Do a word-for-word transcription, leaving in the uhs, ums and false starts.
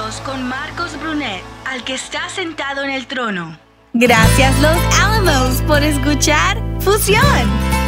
Dios con Marcos Brunet, al que está sentado en el trono. Gracias Los Alamos por escuchar Fusión.